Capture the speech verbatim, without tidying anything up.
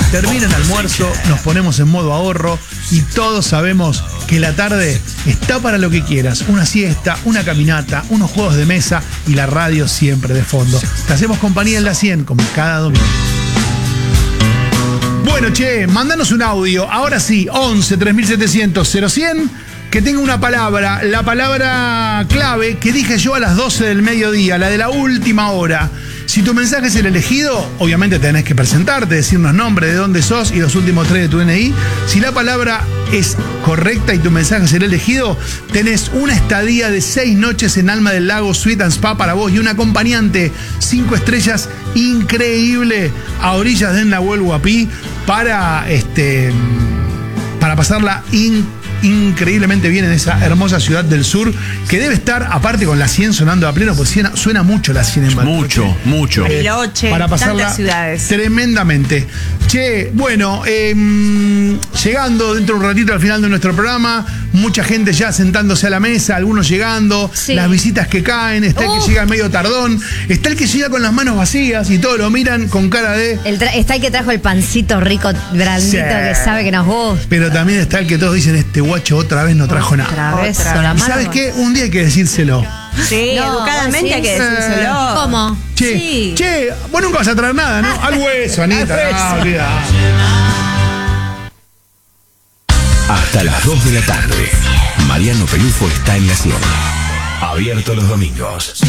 termina el almuerzo, nos ponemos en modo ahorro y todos sabemos que la tarde está para lo que quieras. Una siesta, una caminata, unos juegos de mesa y la radio siempre de fondo. Te hacemos compañía en la cien como cada domingo. Bueno, che, mandanos un audio. Ahora sí, once tres mil setecientos cero cien. Que tenga una palabra, la palabra clave que dije yo a las doce del mediodía, la de la última hora. Si tu mensaje es el elegido, obviamente tenés que presentarte, decirnos nombre, de dónde sos y los últimos tres de tu N I. Si la palabra es correcta y tu mensaje es el elegido, tenés una estadía de seis noches en Alma del Lago Suite and Spa para vos y un acompañante cinco estrellas increíble a orillas del Nahuel Huapi para, este, para pasarla increíble. increíblemente bien en esa hermosa ciudad del sur, que debe estar, aparte con la cien sonando a pleno, pues suena, suena mucho la cien en Bariloche. Mucho, mucho. Eh, Bariloche, para pasarla tantas ciudades. Tremendamente. Che, bueno, eh, llegando dentro de un ratito al final de nuestro programa, mucha gente ya sentándose a la mesa, algunos llegando, sí. Las visitas que caen, está el Uf. que llega medio tardón, está el que llega con las manos vacías y todos lo miran con cara de... El tra- está el que trajo el pancito rico, blandito, Sí. que sabe que nos gusta. Pero también está el que todos dicen, este guacho otra vez no trajo nada. Otra vez, Otra con la ¿Y mano. sabes qué? Un día hay que decírselo. Sí, No, educadamente hay que ¿sí? decírselo. ¿Cómo? Che, Sí. che, vos nunca vas a traer nada, ¿no? Al hueso, Anita. No, olvidá. Hasta las dos de la tarde. Mariano Pelufo está en la cien. Abierto los domingos.